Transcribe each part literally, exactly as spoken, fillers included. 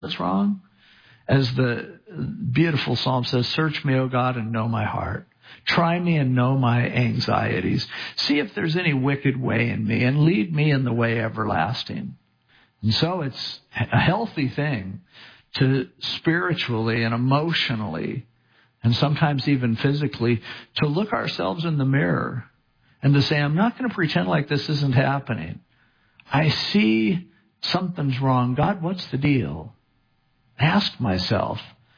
what's wrong? As the beautiful psalm says, search me, O God, and know my heart. Try me and know my anxieties. See if there's any wicked way in me and lead me in the way everlasting. And so it's a healthy thing to spiritually and emotionally and sometimes even physically to look ourselves in the mirror and to say, I'm not going to pretend like this isn't happening. I see something's wrong. God, what's the deal? Ask myself,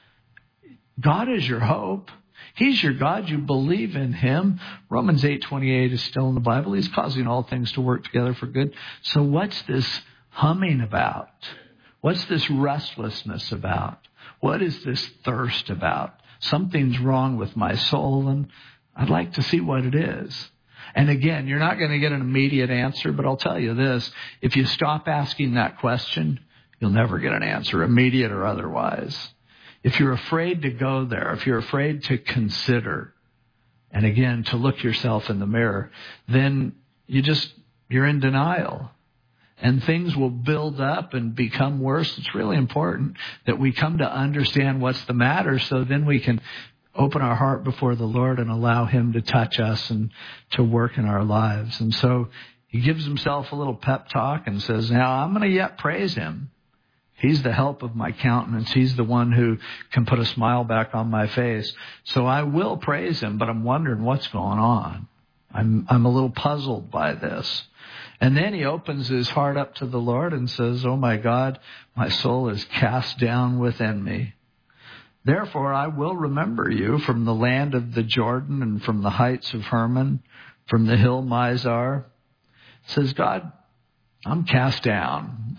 God is your hope. He's your God. You believe in him. Romans eight twenty-eight is still in the Bible. He's causing all things to work together for good. So what's this humming about? What's this restlessness about? What is this thirst about? Something's wrong with my soul, and I'd like to see what it is. And again, you're not going to get an immediate answer, but I'll tell you this. If you stop asking that question, you'll never get an answer, immediate or otherwise. If you're afraid to go there, if you're afraid to consider, and again, to look yourself in the mirror, then you just, you're in denial. And things will build up and become worse. It's really important that we come to understand what's the matter so then we can open our heart before the Lord and allow him to touch us and to work in our lives. And so he gives himself a little pep talk and says, now I'm going to yet praise him. He's the help of my countenance. He's the one who can put a smile back on my face. So I will praise him, but I'm wondering what's going on. I'm, I'm a little puzzled by this. And then he opens his heart up to the Lord and says, oh my God, my soul is cast down within me. Therefore, I will remember you from the land of the Jordan and from the heights of Hermon, from the hill Mizar. Says, God, I'm cast down.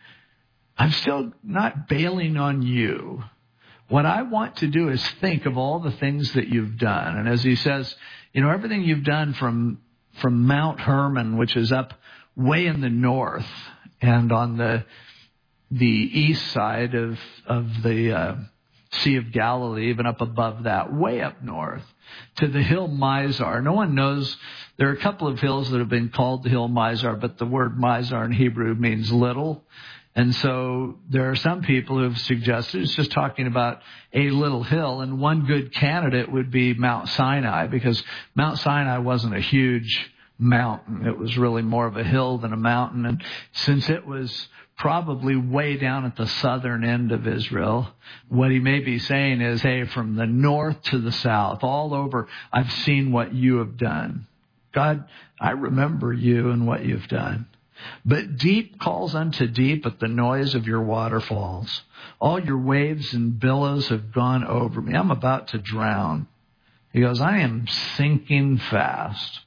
I'm still not bailing on you. What I want to do is think of all the things that you've done. And as he says, you know, everything you've done from from Mount Hermon, which is up way in the north and on the the east side of of the uh, Sea of Galilee, even up above that, way up north, to the hill Mizar. No one knows. There are a couple of hills that have been called the hill Mizar, but the word Mizar in Hebrew means little. And so there are some people who have suggested it's just talking about a little hill, and one good candidate would be Mount Sinai, because Mount Sinai wasn't a huge mountain. It was really more of a hill than a mountain. And since it was probably way down at the southern end of Israel, what he may be saying is, hey, from the north to the south, all over, I've seen what you have done. God, I remember you and what you've done. But deep calls unto deep at the noise of your waterfalls. All your waves and billows have gone over me. I'm about to drown. He goes, I am sinking fast.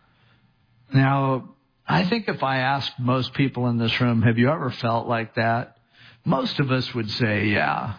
Now, I think if I asked most people in this room, have you ever felt like that? Most of us would say, yeah.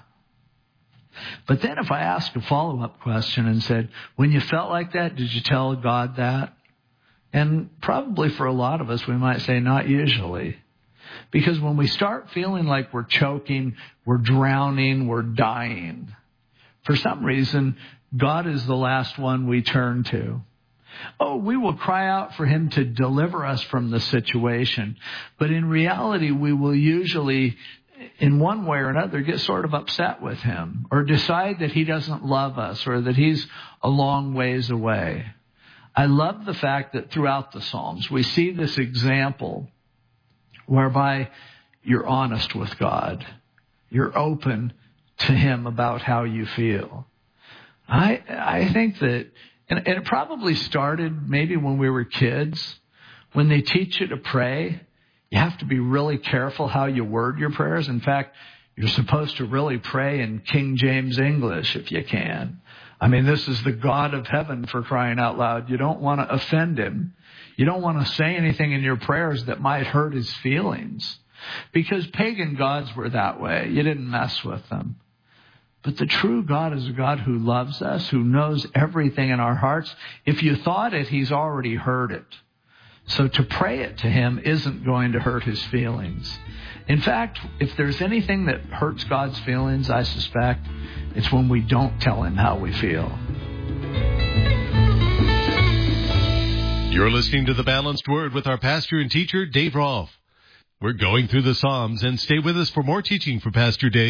But then if I asked a follow-up question and said, when you felt like that, did you tell God that? And probably for a lot of us, we might say not usually. Because when we start feeling like we're choking, we're drowning, we're dying, for some reason, God is the last one we turn to. Oh, we will cry out for him to deliver us from the situation. But in reality, we will usually, in one way or another, get sort of upset with him or decide that he doesn't love us or that he's a long ways away. I love the fact that throughout the Psalms, we see this example whereby you're honest with God. You're open to him about how you feel. I I think that, and it probably started maybe when we were kids. When they teach you to pray, you have to be really careful how you word your prayers. In fact, you're supposed to really pray in King James English if you can. I mean, this is the God of heaven, for crying out loud. You don't want to offend him. You don't want to say anything in your prayers that might hurt his feelings. Because pagan gods were that way. You didn't mess with them. But the true God is a God who loves us, who knows everything in our hearts. If you thought it, he's already heard it. So to pray it to him isn't going to hurt his feelings. In fact, if there's anything that hurts God's feelings, I suspect, it's when we don't tell him how we feel. You're listening to The Balanced Word with our pastor and teacher, Dave Rolfe. We're going through the Psalms, and stay with us for more teaching from Pastor Dave.